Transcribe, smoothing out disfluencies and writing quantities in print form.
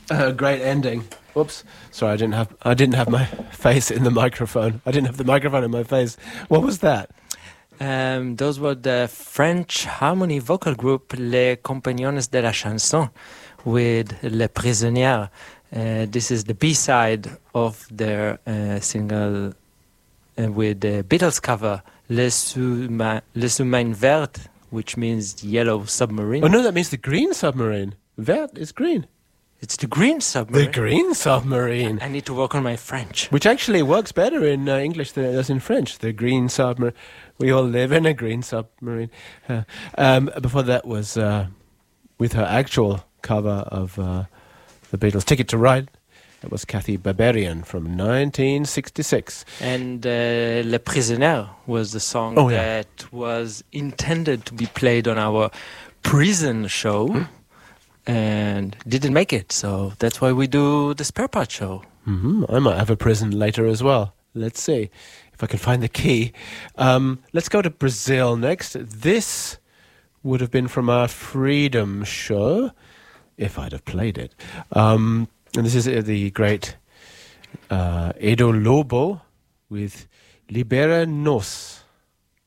Great ending. Oops, sorry, I didn't have my face in the microphone. I didn't have the microphone in my face. What was that? Those were the French harmony vocal group Les Compagnons de la Chanson with Les Prisonnières. This is the B-side of their single with the Beatles cover, Le Sous-Main Vert, which means yellow submarine. Oh no, that means the green submarine. Vert is green. It's the green submarine. The green submarine. I need to work on my French. Which actually works better in English than it does in French. The green submarine. We all live in a green submarine. Before that was with her actual cover of the Beatles' Ticket to Ride. It was Kathy Barbarian from 1966. And Le Prisonnier was the song that was intended to be played on our prison show. And didn't make it, so that's why we do the spare part show. I might have a prison later as well. Let's see if I can find the key. Let's go to Brazil next. This would have been from our Freedom show, if I'd have played it. And this is the great Edo Lobo with Libera Nos.